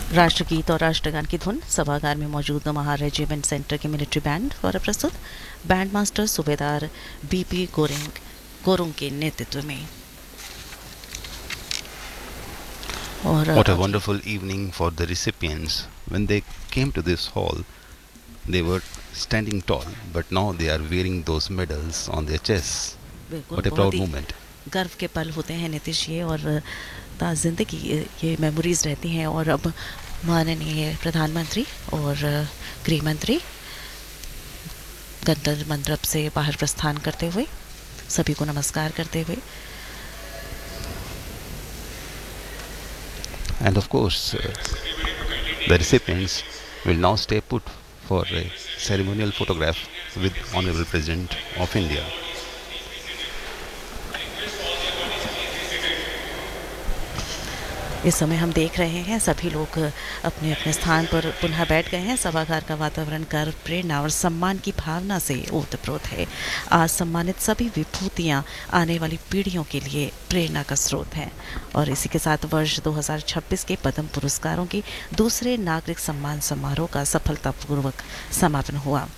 राष्ट्रगीत और राष्ट्रगान की धुन सभागार में मौजूद महार रेजिमेंट सेंटर के मिलिट्री बैंड द्वारा प्रस्तुत बैंड मास्टर सूबेदार बीपी गोरुंग के नेतृत्व में। और What a wonderful evening for the recipients. When they came to this hall, they were standing tall, but now they are wearing those medals on their chests. What a proud moment. गर्व के पल होते हैं नीतीश, ये और जिंदगी ये memories रहती हैं। और अब माननीय प्रधानमंत्री और गृह मंत्री गणतंत्र मंडप से बाहर प्रस्थान करते हुए सभी को नमस्कार करते हुए। And of course, the recipients will now stay put for a ceremonial photograph with Honorable President of India. इस समय हम देख रहे हैं सभी लोग अपने अपने स्थान पर पुनः बैठ गए हैं। सभागार का वातावरण गर्व, प्रेरणा और सम्मान की भावना से ओतप्रोत है। आज सम्मानित सभी विभूतियां आने वाली पीढ़ियों के लिए प्रेरणा का स्रोत हैं। और इसी के साथ वर्ष 2026 के पद्म पुरस्कारों की दूसरे नागरिक सम्मान समारोह का सफलतापूर्वक समापन हुआ।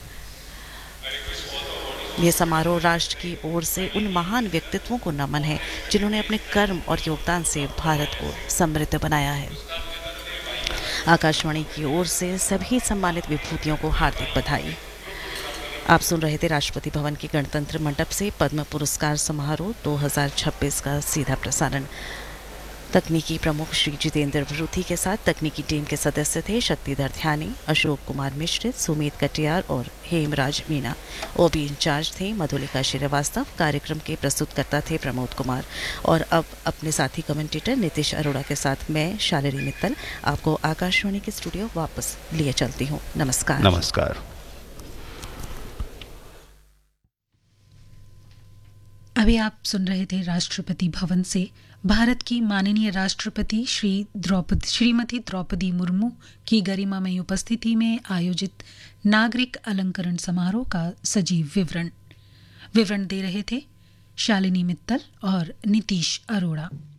ये समारोह राष्ट्र की ओर से उन महान व्यक्तित्वों को नमन है जिन्होंने अपने कर्म और योगदान से भारत को समृद्ध बनाया है। आकाशवाणी की ओर से सभी सम्मानित विभूतियों को हार्दिक बधाई। आप सुन रहे थे राष्ट्रपति भवन के गणतंत्र मंडप से पद्म पुरस्कार समारोह 2026 का सीधा प्रसारण। तकनीकी प्रमुख श्री जितेंद्र भरूथी के साथ तकनीकी टीम के सदस्य थे शक्तिधर ध्यानी, अशोक कुमार मिश्र, सुमित कटियार और हेमराज मीना। ओबी इंचार्ज थे मधुलिका श्रीवास्तव। कार्यक्रम के प्रस्तुतकर्ता थे प्रमोद कुमार। और अब अपने साथी कमेंटेटर नीतीश अरोड़ा के साथ मैं शालिनी मित्तल आपको आकाशवाणी के स्टूडियो वापस लिए चलती हूँ। नमस्कार। नमस्कार। अभी आप सुन रहे थे राष्ट्रपति भवन से भारत की माननीय राष्ट्रपति श्रीमती द्रौपदी मुर्मू की गरिमामयी उपस्थिति में आयोजित नागरिक अलंकरण समारोह का सजीव विवरण दे रहे थे शालिनी मित्तल और नीतीश अरोड़ा।